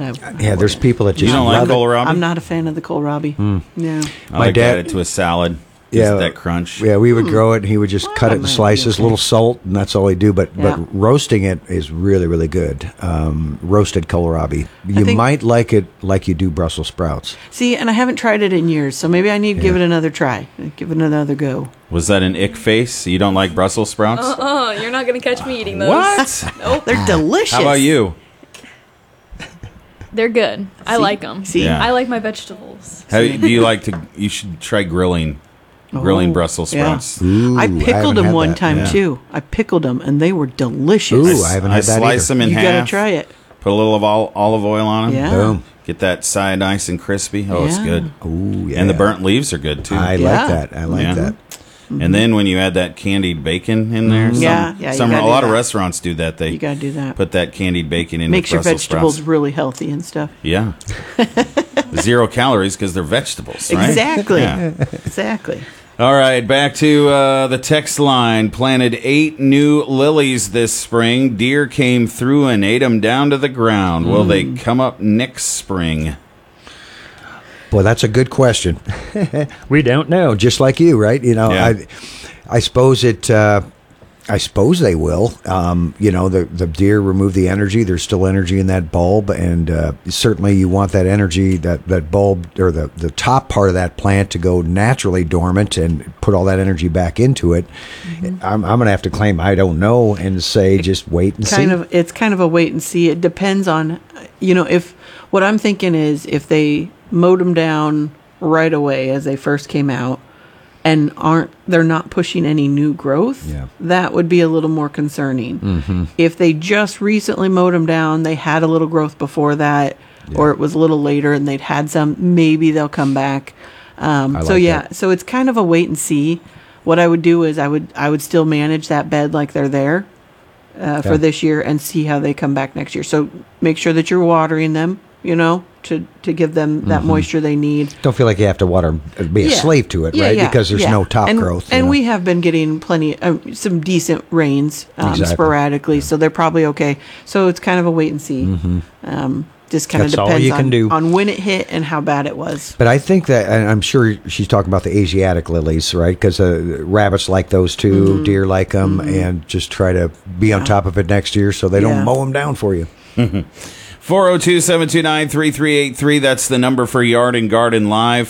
Yeah, there's people that just You don't like kohlrabi? I'm not a fan of the kohlrabi. No. I like to add it to a salad. Just that crunch. Yeah, we would grow it, and he would just cut it in slices, a little salt, and that's all he'd do. But roasting it is really, really good. Roasted kohlrabi. You might like it like you do Brussels sprouts. See, and I haven't tried it in years, so maybe I need to give it another try. Give it another go. Was that an ick face? You don't like Brussels sprouts? You're not going to catch me eating those. What? Nope. They're delicious. How about you? They're good. I like them. See? Yeah. I like my vegetables. Do you like to? You should try grilling Brussels sprouts. Ooh, I pickled them one time, Yeah. too. I pickled them, and they were delicious. Ooh, I haven't had that slice either. them in You half. got to try it. Put a little of olive oil on them. Yeah. Boom. Get that side nice and crispy. Oh, it's Yeah. good. Ooh, yeah. And the burnt leaves are good, too. I Yeah. like that. I like Yeah. that. And then when you add that candied bacon in there, Yeah, you a gotta do lot of that. restaurants do that. They You got to do that. put that candied bacon in Makes your with Brussels vegetables sprouts. really healthy and stuff. Yeah. 0 calories because they're vegetables, right? Exactly. Yeah. Exactly. All right, back to the text line. Planted 8 new lilies this spring. Deer came through and ate them down to the ground. Will they come up next spring? Boy, that's a good question. We don't know, just like you, right? You know, Yeah. I suppose it. I suppose they will. The deer remove the energy. There's still energy in that bulb, and certainly you want that energy, that bulb or the top part of that plant to go naturally dormant and put all that energy back into it. Mm-hmm. I'm going to have to claim I don't know and say just wait and see. It's kind of a wait and see. It depends on, if what I'm thinking is if they mowed them down right away as they first came out, and they're not pushing any new growth, that would be a little more concerning. Mm-hmm. If they just recently mowed them down, they had a little growth before that, or it was a little later and they'd had some, maybe they'll come back. So it's kind of a wait and see. What I would do is I would still manage that bed like they're there for this year and see how they come back next year. So make sure that you're watering them, to give them that moisture they need. Don't feel like you have to be a slave to it, right? Because there's no top growth. And we have been getting some decent rains sporadically, so they're probably okay. So it's kind of a wait and see. Just kind of That's all you can depends do. on when it hit and how bad it was. But I think that, and I'm sure she's talking about the Asiatic lilies, right? Because rabbits like those too, deer like them, and just try to be on top of it next year so they don't mow them down for you. 402-729-3383. That's the number for Yard and Garden Live.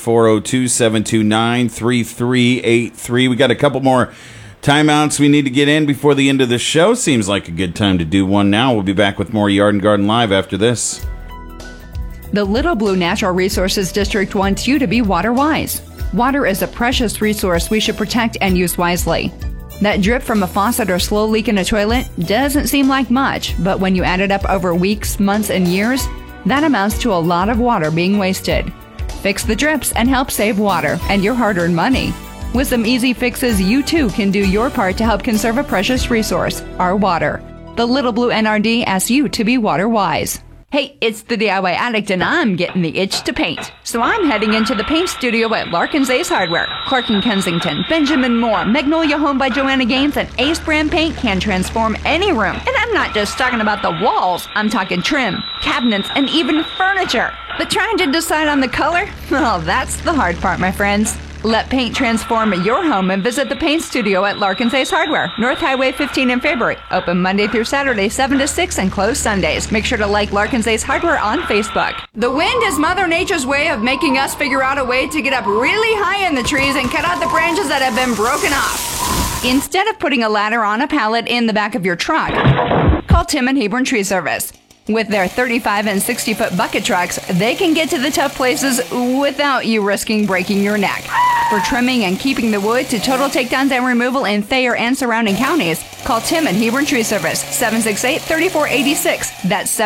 402-729-3383. We got a couple more timeouts we need to get in before the end of the show. Seems like a good time to do one now. We'll be back with more Yard and Garden Live after this. The Little Blue Natural Resources District wants you to be water wise. Water is a precious resource we should protect and use wisely. That drip from a faucet or slow leak in a toilet doesn't seem like much, but when you add it up over weeks, months, and years, that amounts to a lot of water being wasted. Fix the drips and help save water and your hard-earned money. With some easy fixes, you too can do your part to help conserve a precious resource, our water. The Little Blue NRD asks you to be water wise. Hey, it's the DIY Addict, and I'm getting the itch to paint. So I'm heading into the paint studio at Larkin's Ace Hardware. Clark and Kensington, Benjamin Moore, Magnolia Home by Joanna Gaines, and Ace Brand Paint can transform any room. And I'm not just talking about the walls. I'm talking trim, cabinets, and even furniture. But trying to decide on the color? Well, that's the hard part, my friends. Let paint transform your home and visit the paint studio at Larkin's Ace Hardware, North Highway 15 in Fairbury. Open Monday through Saturday, 7 to 6, and closed Sundays. Make sure to like Larkin's Ace Hardware on Facebook. The wind is Mother Nature's way of making us figure out a way to get up really high in the trees and cut out the branches that have been broken off. Instead of putting a ladder on a pallet in the back of your truck, call Tim and Hebron Tree Service. With their 35 and 60-foot bucket trucks, they can get to the tough places without you risking breaking your neck. For trimming and keeping the wood to total takedowns and removal in Thayer and surrounding counties, call Tim and Hebron Tree Service, 768-3486. That's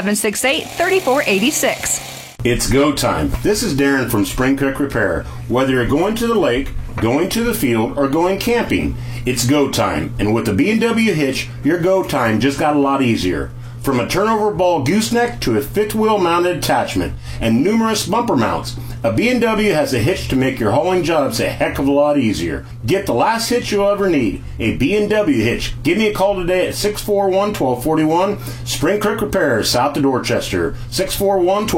768-3486. It's go time. This is Darren from Spring Creek Repair. Whether you're going to the lake, going to the field, or going camping, it's go time. And with the B&W hitch, your go time just got a lot easier. From a turnover ball gooseneck to a fifth wheel mounted attachment and numerous bumper mounts, a B&W has a hitch to make your hauling jobs a heck of a lot easier. Get the last hitch you'll ever need, a B&W hitch. Give me a call today at 641-1241. Spring Creek Repair, south of Dorchester, 641-1241.